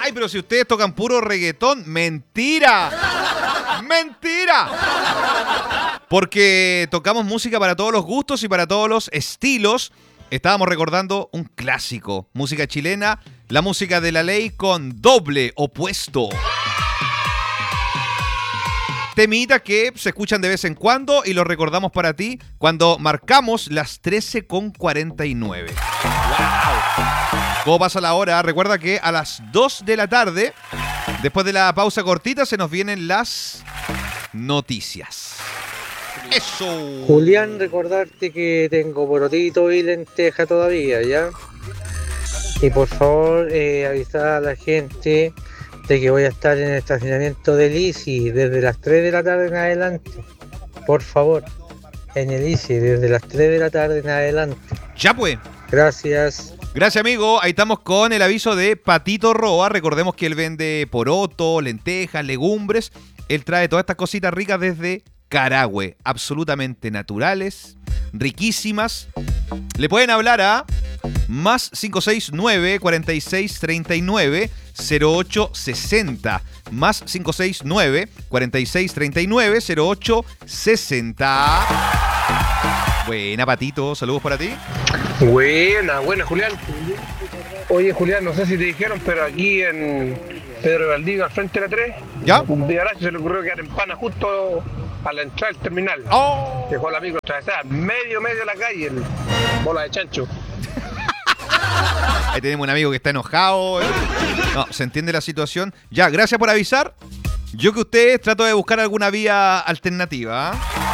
Ay, pero si ustedes tocan puro reggaetón, ¡mentira! ¡Mentira! Porque tocamos música para todos los gustos y para todos los estilos. Estábamos recordando un clásico, música chilena, la música de La Ley con Doble Opuesto. Temitas que se escuchan de vez en cuando y los recordamos para ti cuando marcamos las 13:49. ¡Wow! ¿Cómo pasa la hora? Recuerda que a las 2 de la tarde, después de la pausa cortita, se nos vienen las noticias. ¡Eso! Julián, recordarte que tengo porotito y lenteja todavía, ¿ya? Y por favor, avisar a la gente de que voy a estar en el estacionamiento del ICI desde las 3 de la tarde en adelante. Por favor, en el ICI desde las 3 de la tarde en adelante. Ya pues. Gracias. Gracias, amigo. Ahí estamos con el aviso de Patito Roa. Recordemos que él vende poroto, lentejas, legumbres. Él trae todas estas cositas ricas desde Carahue. Absolutamente naturales, riquísimas. Le pueden hablar a más 569 46 39 08 60. Más 569 46 39 08 60. Buena, Patito. Saludos para ti. Buena, Julián. Oye, Julián, no sé si te dijeron, pero aquí en Pedro de Valdivia, al frente de la 3, ¿ya? Un vivaracho se le ocurrió quedar en pana justo a la entrada del terminal. ¡Oh! Dejó al amigo atravesar medio de la calle, el bola de chancho. Ahí tenemos un amigo que está enojado. No, se entiende la situación. Ya, gracias por avisar. Yo que ustedes trato de buscar alguna vía alternativa.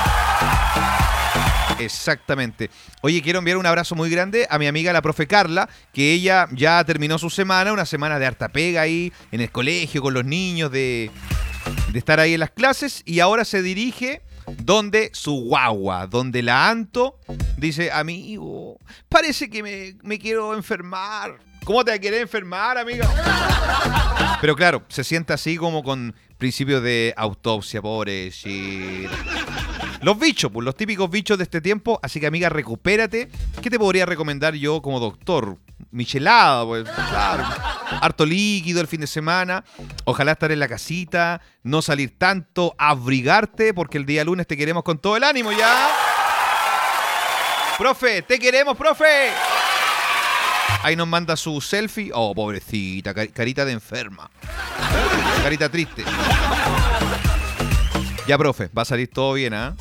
Exactamente. Oye, quiero enviar un abrazo muy grande a mi amiga la profe Carla, que ella ya terminó su semana, una semana de harta pega ahí en el colegio con los niños, de estar ahí en las clases, y ahora se dirige donde su guagua, donde la Anto, dice, amigo, parece que me quiero enfermar. ¿Cómo te querés enfermar, amiga? Pero claro, se siente así como con principios de autopsia, pobrecita. Los bichos, pues los típicos bichos de este tiempo. Así que, amiga, recupérate. ¿Qué te podría recomendar yo como doctor? Michelada, pues, claro. Harto líquido el fin de semana. Ojalá estar en la casita, no salir tanto, abrigarte, porque el día lunes te queremos con todo el ánimo, ¿ya? Profe, te queremos, profe. Ahí nos manda su selfie. Oh, pobrecita, carita de enferma. Carita triste. Ya, profe, va a salir todo bien, ¿ah?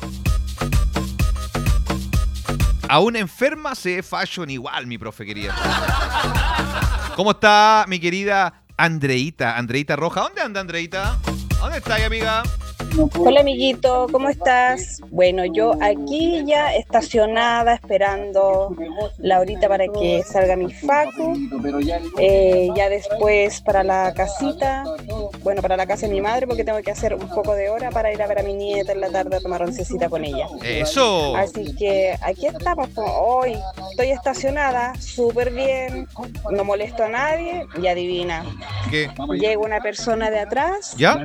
Aún enferma se ve fashion igual, mi profe querida. ¿Cómo está mi querida Andreita? Andreita Roja. ¿Dónde anda, Andreita? ¿Dónde está, amiga? Hola, amiguito, ¿cómo estás? Bueno, yo aquí ya estacionada esperando la horita para que salga mi facu, ya después para la casita, bueno, para la casa de mi madre, porque tengo que hacer un poco de hora para ir a ver a mi nieta en la tarde a tomar oncecita con ella. ¡Eso! Así que aquí estamos, hoy estoy estacionada súper bien, no molesto a nadie y adivina. ¿Qué? Llega una persona de atrás, ¿ya?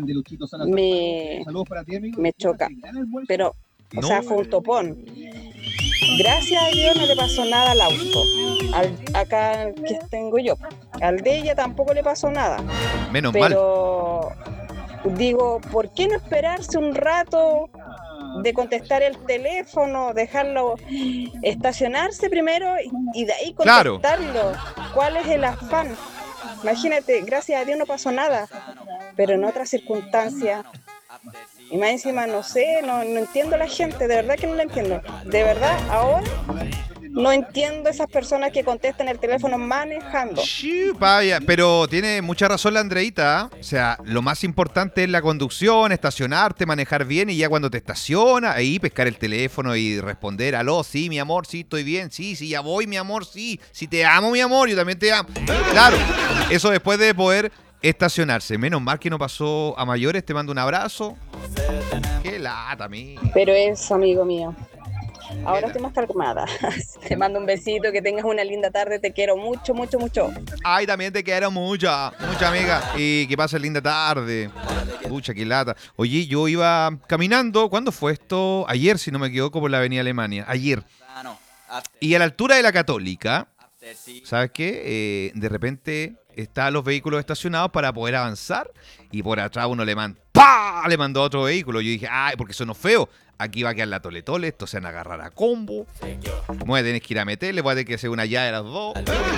Me choca, pero, o sea, fue un topón. Gracias a Dios no le pasó nada al auto, acá que tengo yo. Al de ella tampoco le pasó nada. Menos mal. Pero digo, ¿por qué no esperarse un rato de contestar el teléfono, dejarlo estacionarse primero y de ahí contestarlo? Claro. ¿Cuál es el afán? Imagínate, gracias a Dios no pasó nada, pero en otras circunstancias, y más encima, no sé, no entiendo a la gente, de verdad que no la entiendo. De verdad, ahora no entiendo esas personas que contestan el teléfono manejando. Sí, vaya, pero tiene mucha razón la Andreita, ¿eh? O sea, lo más importante es la conducción, estacionarte, manejar bien, y ya cuando te estacionas, ahí pescar el teléfono y responder, aló, sí, mi amor, sí, estoy bien, sí, ya voy, mi amor, sí te amo, mi amor, yo también te amo. Claro, eso después de poder estacionarse. Menos mal que no pasó a mayores, te mando un abrazo. Qué lata, amigo. Pero eso, amigo mío. Ahora estoy más calmada. Te mando un besito, que tengas una linda tarde. Te quiero mucho, mucho, mucho. Ay, también te quiero mucha amiga. Y que pases linda tarde. Pucha, qué lata. Oye, yo iba caminando. ¿Cuándo fue esto? Ayer, si no me equivoco, por la avenida Alemania. Ayer. Y a la altura de la Católica, ¿sabes qué? De repente están los vehículos estacionados para poder avanzar y por atrás uno le mandó otro vehículo. Yo dije, ay, porque sonó feo. Aquí va a quedar la tole, esto se van a agarrar a combo. Me voy a tener que ir a meterle, voy a tener que hacer una llave de las dos.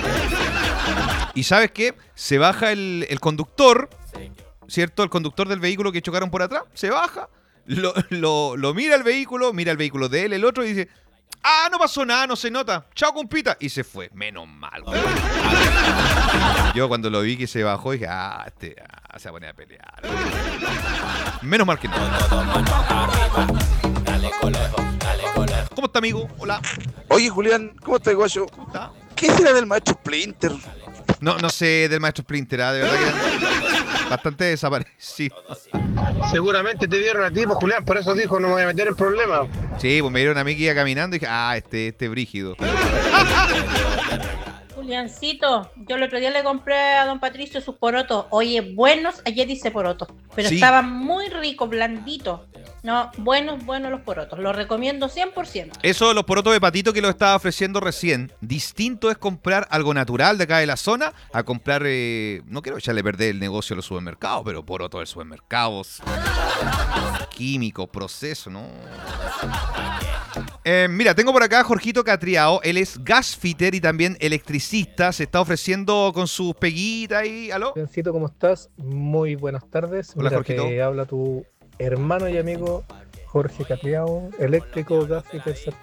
Y ¿sabes qué? Se baja el conductor, ¿cierto? El conductor del vehículo que chocaron por atrás, se baja, lo mira el vehículo de él, el otro, y dice, ah, no pasó nada, no se nota, chao compita, y se fue, menos mal. Yo cuando lo vi que se bajó dije, se va a poner a pelear. Menos mal que no. ¿Cómo está, amigo? Hola. Oye, Julián, ¿cómo estás, guayo? ¿Cómo está? ¿Qué será del maestro Splinter? No sé del maestro Splinter, de verdad que bastante desaparecido. Seguramente te dieron a ti, pues, Julián, por eso dijo, no me voy a meter en problemas. Sí, pues me dieron a mí que iba caminando y dije, este brígido. Juliancito, yo el otro día le compré a don Patricio sus porotos. Oye, buenos, ayer dice porotos, pero Sí. estaban muy ricos, blanditos. No, buenos los porotos. Los recomiendo 100%. Eso, los porotos de patito que lo estaba ofreciendo recién. Distinto es comprar algo natural de acá de la zona a comprar, no quiero echarle a perder el negocio a los supermercados, pero porotos de supermercados. Químicos, proceso, ¿no? Mira, tengo por acá a Jorgito Catriao. Él es gasfitter y también electricista. Se está ofreciendo con sus peguitas y... ¿Aló? Juliancito, ¿cómo estás? Muy buenas tardes. Hola, Mira, Jorgito. te habla tu hermano y amigo Jorge Catriao, eléctrico, gasfitter certificado.